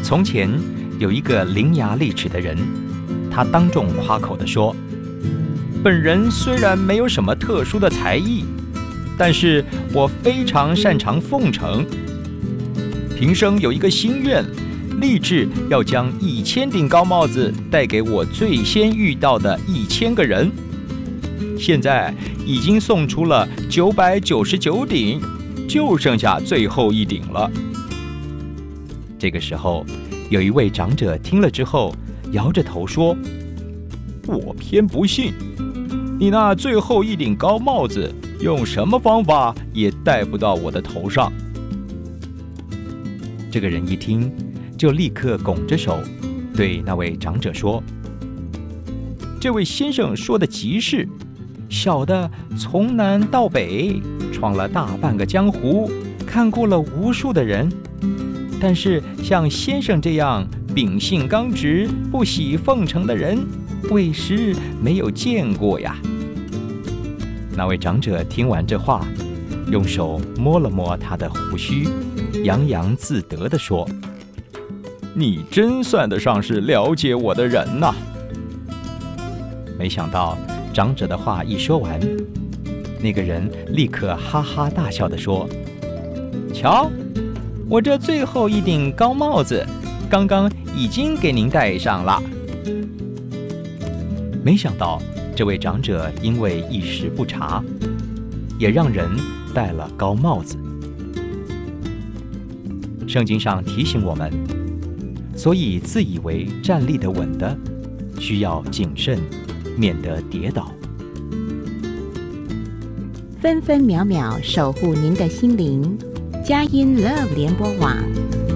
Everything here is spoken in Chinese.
从前有一个伶牙俐齿的人，他当众夸口地说：本人虽然没有什么特殊的才艺，但是我非常擅长奉承。平生有一个心愿，立志要将1000顶高帽子带给我最先遇到的1000个人。现在已经送出了999顶，就剩下最后1顶了。这个时候，有一位长者听了之后，摇着头说：我偏不信，你那最后1顶高帽子，用什么方法也戴不到我的头上。这个人一听，就立刻拱着手，对那位长者说：这位先生说的极是，小的从南到北，闯了大半个江湖，看过了无数的人，但是像先生这样秉性刚直、不喜奉承的人，委实没有见过呀。那位长者听完这话，用手摸了摸他的胡须，洋洋自得地说：你真算得上是了解我的人呐。没想到长者的话一说完，那个人立刻哈哈大笑地说：瞧，我这最后1顶高帽子刚刚已经给您戴上了。没想到这位长者因为一时不察，也让人戴了高帽子。圣经上提醒我们，所以自以为站立得稳的，需要谨慎，免得跌倒。 分分秒秒守护您的心灵，佳音 Love 联播网。